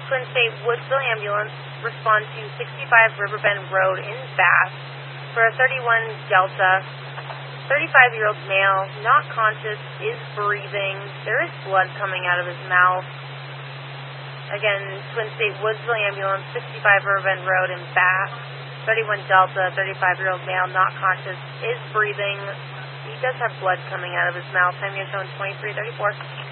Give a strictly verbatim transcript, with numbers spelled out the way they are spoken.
Twin State Woodsville Ambulance, respond to sixty-five Riverbend Road in Bath for a thirty-one Delta, thirty-five-year-old male, not conscious, is breathing. There is blood coming out of his mouth. Again, Twin State Woodsville Ambulance, sixty-five Riverbend Road in Bath, thirty-one Delta, thirty-five-year-old male, not conscious, is breathing. He does have blood coming out of his mouth. Time you're showing twenty-three thirty-four.